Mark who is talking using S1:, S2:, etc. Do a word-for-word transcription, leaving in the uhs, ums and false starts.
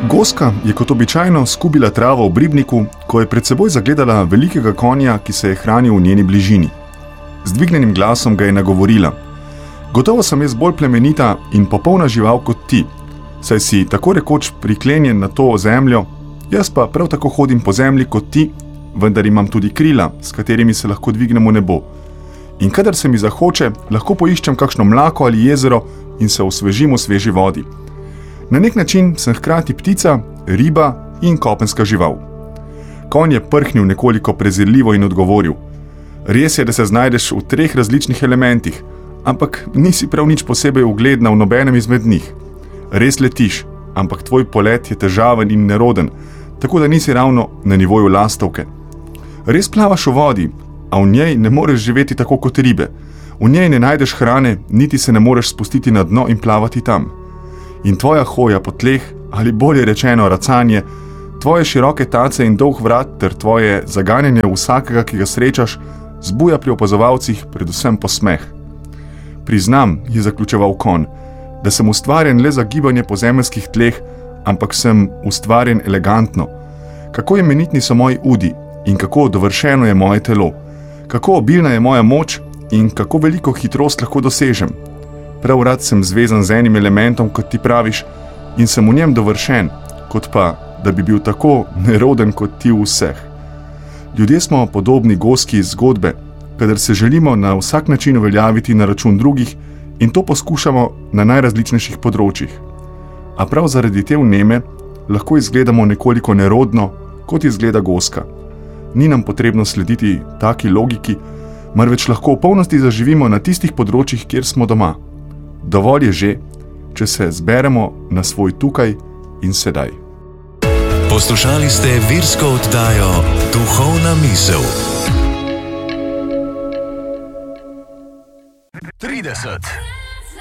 S1: Goska je kot običajno skubila travo v ribniku, ko je pred seboj zagledala velikega konja, ki se je hranil v njeni bližini. Z dvignjenim glasom ga je nagovorila: "Gotovo sem jaz bolj plemenita in popolna žival kot ti, saj si tako rekoč priklenjen na to zemljo, jaz pa prav tako hodim po zemlji kot ti, vendar imam tudi krila, s katerimi se lahko dvignem v nebo. In kadar se mi zahoče, lahko poiščem kakšno mlako ali jezero in se osvežim v sveži vodi. Na nek način sem hkrati ptica, riba in kopenska žival." Konj je prhnil nekoliko prezirljivo in odgovoril: "Res je, da se znajdeš v treh različnih elementih, ampak nisi prav nič posebej ugledna v nobenem izmed njih. Res letiš, ampak tvoj polet je težaven in neroden, tako da nisi ravno na nivoju lastovke. Res plavaš v vodi, a v njej ne moreš živeti tako kot ribe. V njej ne najdeš hrane, niti se ne moreš spustiti na dno in plavati tam. In tvoja hoja po tleh, ali bolje rečeno racanje, tvoje široke tace in dolg vrat ter tvoje zaganjanje vsakega, ki ga srečaš, zbuja pri opazovalcih predvsem posmeh. Priznam," je zaključeval konj, "da sem ustvarjen le za gibanje po zemeljskih tleh, ampak sem ustvarjen elegantno. Kako imenitni so moji udi in kako dovršeno je moje telo, kako obilna je moja moč in kako veliko hitrost lahko dosežem. Prav rad sem zvezan z enim elementom, kot ti praviš, in sem v njem dovršen, kot pa, da bi bil tako neroden kot ti v vseh. Ljudje smo podobni goski iz zgodbe, kadar se želimo na vsak način uveljaviti na račun drugih in to poskušamo na najrazličnejših področjih. A prav zaradi te vneme lahko izgledamo nekoliko nerodno, kot izgleda goska. Ni nam potrebno slediti taki logiki, marveč lahko v polnosti zaživimo na tistih področjih, kjer smo doma. Dovolj je že, če se zberemo na svoj tukaj in sedaj."
S2: Poslušali ste virsko oddajo Duhovna misel. trideset